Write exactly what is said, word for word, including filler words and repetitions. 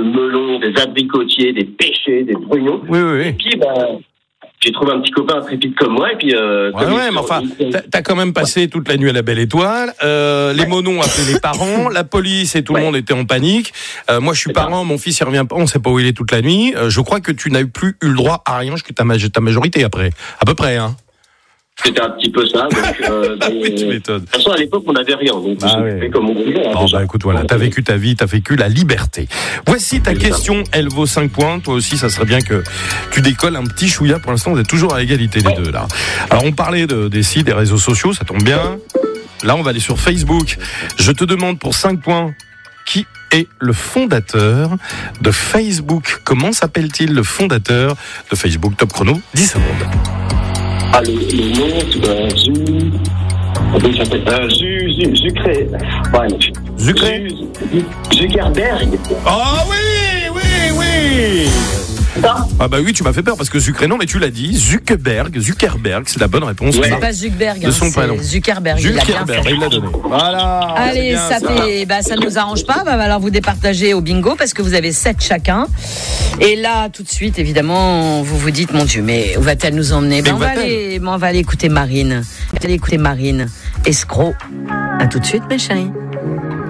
melons, des abricotiers, des pêchers, des brugnons. Oui, oui, oui. Et puis, bah, j'ai trouvé un petit copain intrépide comme moi, et puis... Euh, ouais, ouais, mais enfin, t'as, t'as quand même passé toute la nuit à la Belle Étoile, euh, les ouais. monons appelaient les parents, la police et tout ouais. le monde était en panique. Euh, moi, je suis c'est parent, ça. Mon fils, il revient pas, on sait pas où il est toute la nuit. Euh, je crois que tu n'as plus eu le droit à rien jusqu'à ta, ta majorité après. À peu près, hein. C'était un petit peu ça. Donc, euh, ah oui, tu m'étonnes. De toute façon, à l'époque, on n'avait rien. Donc, ah on oui. fait comme on voulait. Hein, oh, bah, écoute, voilà, t'as vécu ta vie, t'as vécu la liberté. Voici ta c'est question, ça. Elle vaut cinq points. Toi aussi, ça serait bien que tu décolles un petit chouïa. Pour l'instant, vous êtes toujours à égalité, les ouais. deux, là. Alors, on parlait de, des sites, des réseaux sociaux, ça tombe bien. Là, on va aller sur Facebook. Je te demande pour cinq points, qui est le fondateur de Facebook? Comment s'appelle-t-il, le fondateur de Facebook? Top chrono, dix secondes. Ah, le, le nom, c'est euh, Zu... Comment il s'appelle euh, Zu... Zu... Zucré... Ouais, Zucré Zuckerberg. Ah oh, oui, oui, oui ça ah bah oui, tu m'as fait peur parce que Zucré, non mais tu l'as dit, Zuckerberg, Zuckerberg, c'est la bonne réponse. Ouais. C'est pas Zuckerberg, hein, c'est prénom. Zuckerberg. Zuckerberg, il l'a donné. Voilà. Allez, ça, ça fait, bah ça nous arrange pas, va falloir vous départager au bingo parce que vous avez sept chacun. Et là, tout de suite, évidemment, vous vous dites, mon Dieu, mais où va-t-elle nous emmener? Ben, on va aller, on va aller écouter Marine. On va aller écouter Marine. Escroc. À tout de suite, mes chéris.